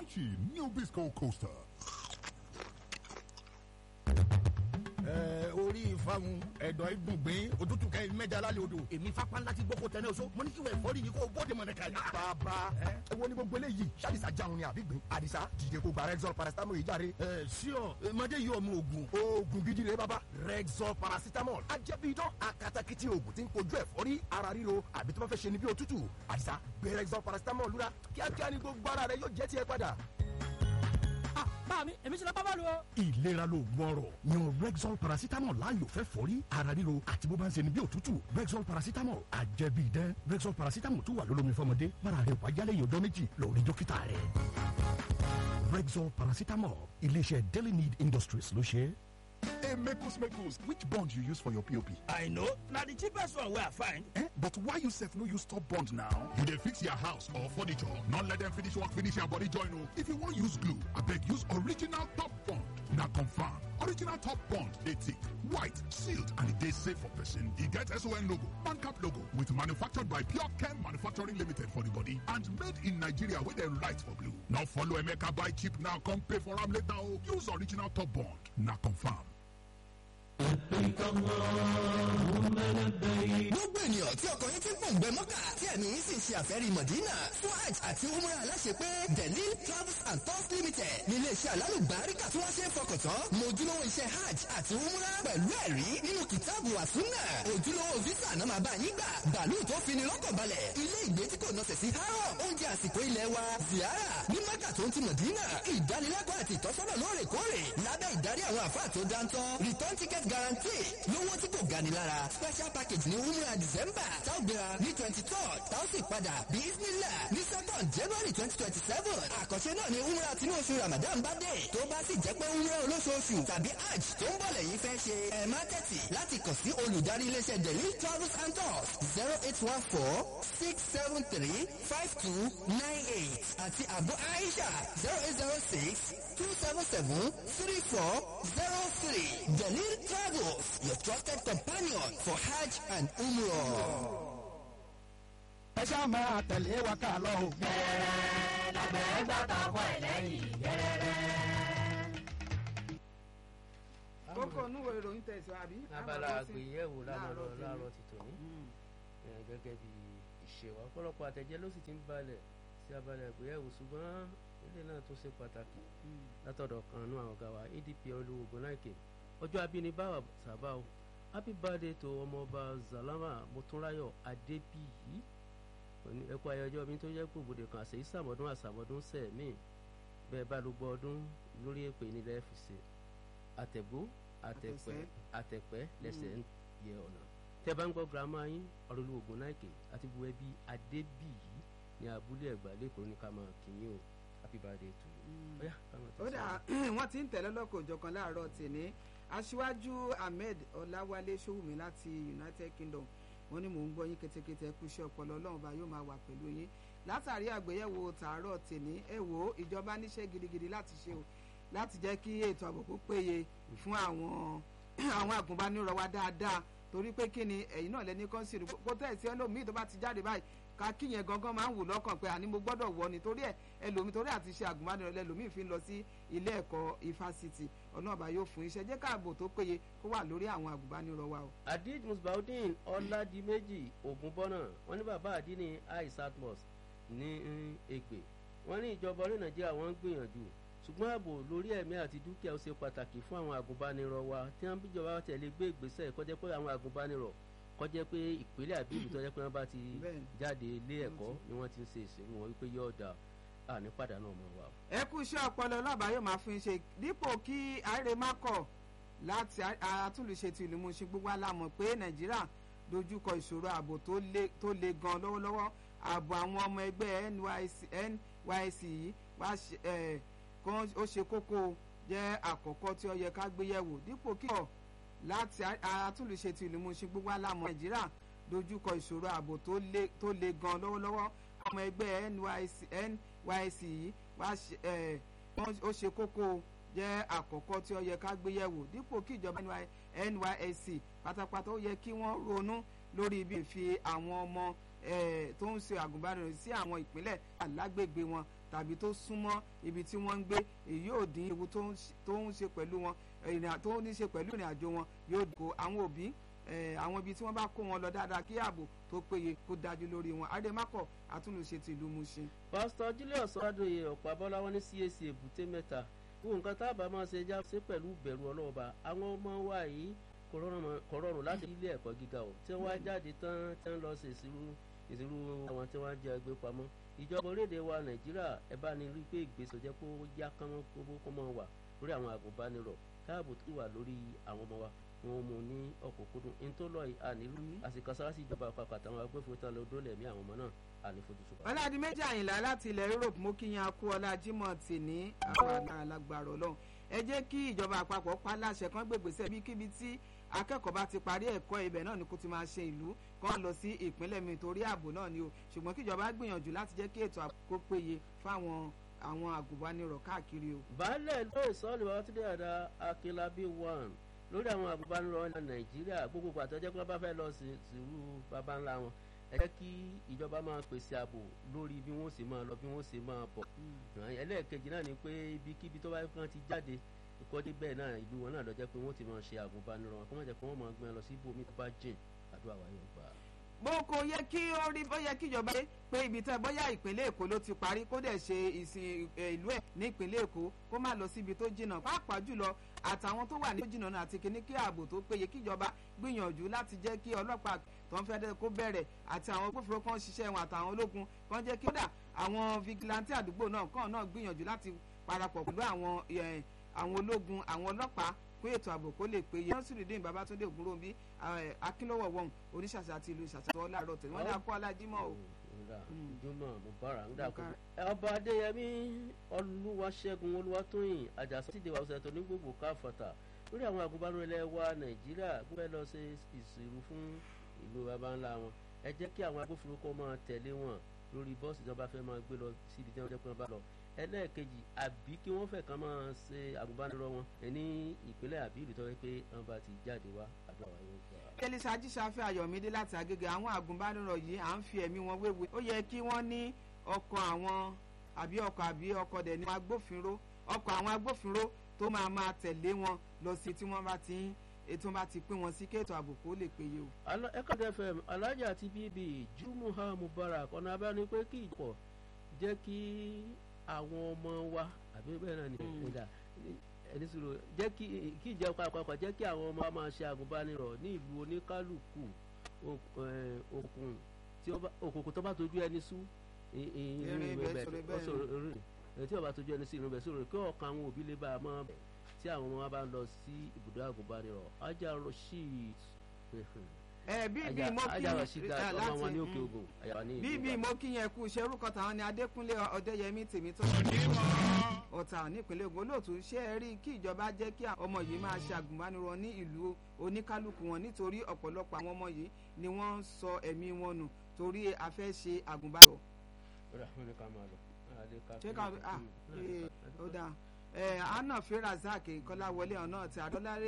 Gucci New Bisco Coaster. Orí ìfahun ẹ̀dọ̀ ìgbùngbìn òtútù kẹ́yìn mẹ́jà lálẹ́ odò èmi fapá ńlá ti gbókò tẹ́lẹ̀ oṣó mo ní kí wọ́n ẹ̀fọ́rí ni kò bóde mọ̀ nìkan. bàbá wo ni gbogbo eléyìí ṣàdìsá jáun ni àbí gbìn àdìsá dìde kó gba Rexall paracetamol yìí járe. ṣíọ mọdé yìí ọmọ oògùn. oògùn gidi rẹ bàbá Rexall paracetamol ajẹ́bíidán akatakiti oògùn tí ń kojú ẹ̀fọ́rí ara ríro àbí tó bá fẹ́ ṣe ni bí òtútù àdìsá gbé Rexall paracetamol lura kíákíá ni gbogbo ara rẹ yóò jẹ́ tiẹ̀ padà. bá mi èmi ṣe lọ bá bá lu o. ìlera ló gbọ́rọ̀ yan Rexall paracetamol láàyò fẹ́ fọ́rí ara ríro àti bó bá ń ṣe ni bí òtútù Rexall paracetamol àjẹbíidán Rexall paracetamol tún wà lólómi fọmọdé bára rẹ wáyá lẹ́yìn ọjọ́ méjì lọ rí dókítà rẹ. Rexall paracetamol iléeṣẹ́ Daily Need Industries ló ṣe. Hey, Mekos, which bond you use for your POP? I know. Now the cheapest one where I find. But why you sef no use top bond now? You dey fix your house or furniture, not let them finish work, finish your body join o. If you wan use glue, abeg use original top bond. Na confirm. Original top bond dey thick, white, sealed, and e dey safe for person. E get SON logo, Mancap logo, with manufactured by Pure Chem Manufacturing Limited for the body and made in Nigeria wey dem write for blue. Now follow Emeka buy cheap now, come pay for am later o. Use original top bond. Na confirm. gbogbo ènìyàn tí ọkàn yín ti gbòǹgbẹ mọ́kà tí ẹ̀mí yín sì ń ṣe àfẹ́rí mọ̀dínà fún hajj àti umra aláṣẹ pé Delil Travels and Tours Limited ní iléeṣẹ́ alálùbáríkà tí wọ́n ṣe ń fọkàn tán mojúlówó iṣẹ́ hajj àti umra pẹ̀lú ẹ̀rí nínú kìtáàbù wa sunnah ojúlówó visa náà máa bá yín gbà bàálù tó fini lọ́kàn balẹ̀ ilé ìgbé tí kò nọsẹ̀ sí haram oúnjẹ àsìkò ilẹ̀ wa ziyara ní mẹ́kà tó ń ti mọ̀dínà ìdánilẹ́kọ̀ọ́ àti ìtọ́sọ́nà lóòrèkóòrè lábẹ́ ìdarí àwọn àfáà tó dáńtọ́ return ticket guarantee lówó tí kò gani lára special package ní umrah December táwọn gbéra ní 23rd táwọn sì padà bí ismila ní 2nd January 2027 àkànṣe náà ní umrah tinú oṣù Ramadan bá dé tó bá sì jẹ́ pé umrah olóṣooṣù tàbí hajj tó ń bọ̀ lẹ́yìn fẹ́ ṣe ẹ má tẹ̀tì láti kàn sí olùdarí iléeṣẹ́ Delil Travels and Tours 0814-673-5298 àti Abu Aisha 0806-277-3403 Delil Travels, your trusted companion for Hajj and Umrah. ẹ ṣáà máa tẹ̀lé wa ká lọ o. gẹ́rẹ́rẹ́ lábẹ́ gbàtà ọkọ̀ ẹ̀ lẹ́yìn gẹ́rẹ́rẹ́. kókó onúwo ìròyìn tẹ̀sán àbí. abala àgbéyẹ̀wò láàárọ̀ ti tòní gẹ́gẹ́ bí ìṣe wa ọ̀pọ̀lọpọ̀ àtẹ̀jẹ́ ló sì ti ń balẹ̀ sí abala àgbéyẹ̀wò ṣùgbọ́n ilé náà tó ṣe pàtàkì látọ̀dọ̀ kan nú àwọn ọ̀gá wa ADP Olúwo Gbọ́náìkè ọjọ́ abínibáwà sábà o happy birthday to ọmọọba Zalama Mọ́túnráyọ̀ Adébíyì ẹ̀kọ́ ayọ̀jọ́ mi tó jẹ́ gbòbòdè kan àṣẹ àṣàmọ́dún sẹ́ẹ̀mí bẹ́ẹ̀ bá ló gbọ́ ọdún lórí èpè nílẹ̀ fìṣe àtẹ̀gbó àtẹ̀pẹ́ lẹ́sẹ̀ ń yẹ ọ̀nà tẹ́ bá ń gbọ́ girama yín Olúwo Gbọ́náìkè àti bu ẹbí Adébíyì ní abúlé Ẹ̀gbá lẹ́kọ̀ọ́ ní ká máa kí yín o happy birthday to you. ó dà wọ́n ti ń tẹ̀lé lọ́kọ̀ òjọ̀kan láàárọ̀ tèmi aṣíwájú Ahmed Ọláwálé Ṣòwòmí láti United Kingdom wọ́n ní mò ń gbọ́ yín ketekete kú iṣẹ́ ọpọlọ Ọlọ́run bá yóò máa wà pẹ̀lú yín látàrí àgbéyẹ̀wò tààrọ̀ tèmi ẹ wò ó ìjọba níṣẹ́ gidigidi láti ṣe o láti jẹ́ kí ètò ààbò kó péye fún àwọn àgùnbánirọ̀ wa dáadáa torí pé kí ni ẹ̀yin náà lẹ́ni kọ́ńsìrì kó tẹ̀ sí ẹlòmíì tó bá ti jáde báyìí ká kíyẹn gangan máa ń wù lọ́kàn pé àní mo gbọ́dọ̀ wọ̀ ni torí ẹ̀ ẹlòmíì torí àti ṣe àgùnbánirọ̀ lẹ́lòmíì fi ń lọ sí ilé ẹ̀kọ́ ifásitì ọlọ́ọ̀bá yóò fún iṣẹ́ jẹ́ káàbò tó péye kó wà lórí àwọn àgùnbánirọ̀ wa o. Adid Musbaudeen Ọládìméjì Ògúnbọ́nà wọ́n ní bàbá àdínní Aisatmos ní Ègbè wọ́n ní ìjọba orí Nàìjíríà wọ́n ń gbìyànjú ṣùgbọ́n ààbò lórí ẹ̀mí àti dúkìá ó ṣe pàtàkì fún àwọn àgùnbánirọ̀ wa tí wọ́n bíjọba tẹ̀lé gbé ìgbésẹ̀ kó jẹ́ pé àwọn àgùnbánirọ̀ kó jẹ́ pé ìpínlẹ̀ àbí ìlú tó jẹ́ pé wọ́n bá ti jáde ilé ẹ̀kọ́ ni wọ́n ti ń ṣe ìṣèlú wọn wípé yóò dà ní pàdánù ọmọ wa. ẹ kú iṣẹ́ ọpọlọ ọlọ́ọ̀bá yóò máa fi ṣe dípò kí àárẹ̀ má kọ̀ láti àtúnlùṣe ti ìlú Mùṣín gbogbo alámọ̀ pé Nàìjíríà dojúkọ ìṣòro ààbò tó le gan lọ́wọ́lọ́wọ́ ààbò àwọn ọmọ ẹgbẹ́ NYSC yìí kan ó ṣe kókó jẹ́ àkọ́kọ́ tí ó yẹ ká gbé yẹ̀wò dípò kí ọ̀ láti àtúnlùṣe ti ìlú Mùṣín gbogbo alámọ̀ Nàìjíríà dojúkọ ìṣòro ààbò tó le gan lọ́wọ́lọ́wọ́ ọmọ ẹgbẹ́ NYSC yìí ó ṣe kókó jẹ́ àkọ́kọ́ tí ó yẹ ká gbé yẹ̀wò dípò kí ìjọba NYSC pátápátá ó yẹ kí wọ́n ronú lórí ibi ìfi àwọn ọmọ tó ń ṣe àgùnbánirọ̀ sí àwọn ìpínlẹ̀ alágbègbè wọn tàbí tó súnmọ́ ibi tí wọ́n ń gbé èyí yóò dín ewu tó ń ṣe pẹ̀lú wọn tó ní ṣe pẹ̀lú ìrìn àjò wọn yóò dín àwọn òbí àwọn ibi tí wọ́n bá kó wọn lọ dáadáa kí ààbò tó péye kó dájú lórí wọn. Adémákọ̀ àtúnlùṣe ti ìlú Mùṣin. pásítọ̀ Julius Ọ̀làdòye Ọ̀pábọ́lá wọn ní CAC Èbúté Mẹ́ta fún nǹkan tá a bá máa ṣe já sí pẹ̀lú ìbẹ̀rù ọlọ́ọ̀ba àwọn ọmọ wa yìí kò rọrùn láti ilé ẹ̀kọ́ gíga o tí wọ́n wá jáde tán tí wọ́n lọ sí ìṣirò àwọn tí wọ́n jẹ́ ẹgbẹ́ pamọ́ ìjọba orílẹ̀-èdè wa Nàìjíríà ẹ bá ní rí pé ìgbésẹ̀ jẹ́ kó yá kánmọ́ kó mọ́ wà lórí àwọn àgùnbánirọ̀ káàbò tó wà lórí àwọn ọmọ wa wọn mú ní ọ̀kọ̀ọ̀kọ̀dún ní tó lọ ànílù àsìkò sáráṣí ìjọba àpapọ̀ àtàwọn agbófinró tán lọ dólẹ̀ mí àwọn ọmọ náà ànífojúsùn. Ọládìméjì Àyìnlá láti ilẹ̀ Europe mú kí yan kú ọlá Jímọ̀ tì ní àwọn alágbàrọ̀ Ọlọ́run ẹ jẹ́ kí ìjọba àpapọ̀ pa láṣẹ kan gbègbèsẹ̀ bí kíbi tí akẹ́kọ̀ọ́ bá ti parí ẹ̀kọ́ ibẹ̀ náà ni kó ti máa ṣe ìlú kan lọ sí ìpínlẹ̀ mi torí ààbò náà ni o ṣùgbọ́n kí ìjọba gbìyànjú láti jẹ́ kí ètò ààbò péye fáwọn àwọn àgùnbánirọ̀ káàkiri o. baálẹ̀ lóye sọ́ọ̀lù Babátúndé Àdá Akínlábí 1 lórí àwọn àgùnbánirọ̀ Nàìjíríà gbogbo pàtó jẹ́ pé wọ́n bá fẹ́ lọ sí ìrú baba ńlá wọn ẹ jẹ́ kí ìjọba máa pèsè ààbò lórí bí wọ́n sì máa lọ bí wọ́n sì máa bọ̀. ẹlẹ́ẹ̀kejì náà ni pé ibikíbi tó bá kàn ti jáde ìkọ́dé bẹ́ẹ̀ náà ìlú wọn náà lọ jẹ́ pé wọ́n ti máa ṣe àgùnbánirọ̀ wọn kó má jẹ́ pé wọ́n máa gbé lọ sí ibòmí tó bá jìn àdúrà wáyé ọgbà. bó kò yẹ kí ó rí bóyá kíjọba pé ibi tẹ bóyá ìpínlẹ̀ Èkó ló ti parí kó dẹ̀ ṣe ìsìn ìlú ẹ̀ ní ìpínlẹ̀ Èkó kó má lọ síbi tó jìnnà pàápàá jùlọ àtàwọn tó wà ní tó jìnnà náà àti kíní kí ààbò tó péye kíjọba gbìyànjú láti jẹ́ kí ọlọ́pàá tó ń fẹ́ kó bẹ̀rẹ̀ àti àwọn agbófinró kan ṣiṣẹ́ wọn àtàwọn ológun kan jẹ́ kí ó dà àwọn vigilante àdúgbò náà kàn náà gbìyànjú láti parapọ̀ pẹ̀lú àwọn ológun àwọn ọlọ́pàá pé ètò ààbò kó lè péye. Nasiruddin Babátúndé Ògúnròmbí Akínlọ́wọ́ wọn oníṣàṣà àti ìlú ìṣàṣà tó láàárọ̀ tẹ̀lé wọn ní akọ́ alájímọ̀ o. jùmọ̀ mubara ń dàkú. ọba Adéyẹmí Olúwaṣẹ́gun Olúwatóyìn Àjàsà ti dèwà ọ̀sẹ̀ tó ní gbogbo káfọ̀tà lórí àwọn àgùnbánirọ̀ ilẹ̀ wa Nàìjíríà gbọ́dọ̀ lọ ṣe ìṣirò fún ìlú baba ńlá wọn ẹ jẹ́ kí àwọn agbófinró kó máa tẹ̀lé wọn lórí bọ́ọ̀sì tí wọ́n bá fẹ́ máa gbé lọ síbi tí wọ́n jẹ́ pé wọ́n bá lọ ẹlẹ́ẹ̀kejì àbí kí wọ́n fẹ́ kàn máa ṣe àgùnbánirọ̀ wọn ní ìpínlẹ̀ àbí ìlú tó yẹ pé wọ́n bá ti jáde wá àdúrà wáyé gbà. Elisa Ajíṣafẹ́ Ayọ̀mídé láti Agége àwọn àgùnbánirọ̀ yìí à ń fi ẹ̀mí wọn wéwu ó yẹ kí wọ́n ní ọkọ̀ àwọn àbí ọkọ̀ dẹ̀ ní agbófinró ọkọ̀ àwọn agbófinró tó máa tẹ̀lé wọn lọ sí tí wọ́n bá ti ètò bá ti pín wọn sí kéètò ààbò kó lè péye o. ẹ̀kọ́dẹ̀ FM Alhaji àti bíbí Jumuha Mubarak ọ̀nà abẹ́ni pé kí ìjọ jẹ́ kí àwọn ọmọ wa àbí bẹ́ẹ̀ náà ni ẹ̀dá ẹni sọ̀rọ̀ jẹ́ kí ìjẹ́ àpapọ̀ jẹ́ kí àwọn ọmọ wa máa ṣe àgùnbánirọ̀ ní ìlú oníkálùkù òkùnkùn tó bá tójú ẹni sú tí ó bá tójú ẹni sí irun bẹ̀ sọ̀rọ̀ kí ọ̀kan àwọn òbí lè bá a mọ́ tí àwọn ọmọ wa bá ń lọ sí ibùdó àgùnbánirọ̀ Ajá Rashid bíbí mo kí bíbí mo kí yẹn kú iṣẹ́ orúkọ tàwọn ni Adékúnlé Ọdẹ́yẹmí tèmi tó Ọ̀tà nípínlẹ̀ Ògùn olóòtú ṣé ẹ rí kí ìjọba jẹ́ kí ọmọ yìí máa ṣe àgùnbánirọ̀ ní ìlú oníkálukú wọn nítorí ọ̀pọ̀lọpọ̀ àwọn ọmọ yìí ni wọ́n ń sọ ẹ̀mí wọn nù torí a fẹ́ ṣe àgùnbánirọ̀. ṣé ká ó dáa Anna Fẹ́ Razak Kọ́láwọlé ọ̀nà àti Adọ́lárẹ́